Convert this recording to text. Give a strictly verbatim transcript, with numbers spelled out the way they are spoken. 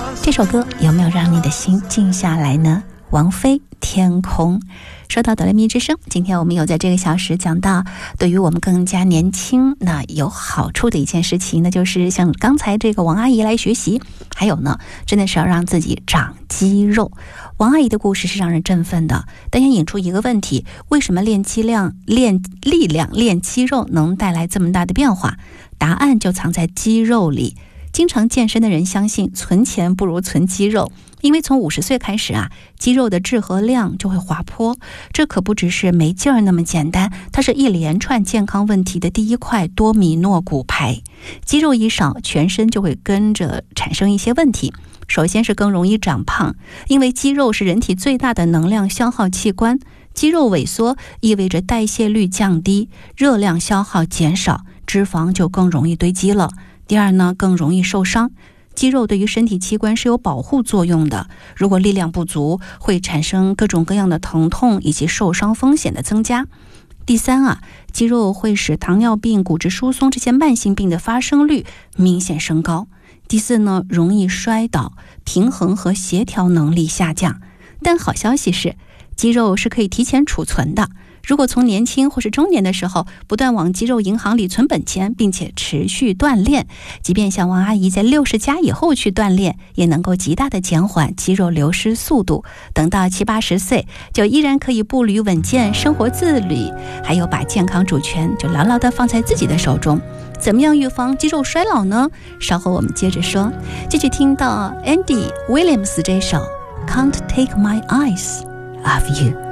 这首歌有没有让你的心静下来呢？王菲天空。说到哆来咪之声，今天我们有在这个小时讲到对于我们更加年轻那有好处的一件事情，那就是像刚才这个王阿姨来学习，还有呢真的是要让自己长肌肉。王阿姨的故事是让人振奋的，但也引出一个问题，为什么练肌量练力量练肌肉能带来这么大的变化？答案就藏在肌肉里。经常健身的人相信存钱不如存肌肉，因为从五十岁开始啊，肌肉的质和量就会滑坡。这可不只是没劲儿那么简单，它是一连串健康问题的第一块多米诺骨牌。肌肉一少，全身就会跟着产生一些问题。首先是更容易长胖，因为肌肉是人体最大的能量消耗器官，肌肉萎缩意味着代谢率降低，热量消耗减少，脂肪就更容易堆积了。第二呢，更容易受伤。肌肉对于身体器官是有保护作用的，如果力量不足，会产生各种各样的疼痛以及受伤风险的增加。第三啊，肌肉会使糖尿病、骨质疏松这些慢性病的发生率明显升高。第四呢，容易摔倒，平衡和协调能力下降。但好消息是，肌肉是可以提前储存的。如果从年轻或是中年的时候不断往肌肉银行里存本钱，并且持续锻炼，即便像王阿姨在六十加以后去锻炼，也能够极大的减缓肌肉流失速度。等到七八十岁，就依然可以步履稳健，生活自律，还有把健康主权就牢牢的放在自己的手中。怎么样预防肌肉衰老呢？稍后我们接着说。继续听到 Andy Williams 这首 Can't Take My Eyes Off You。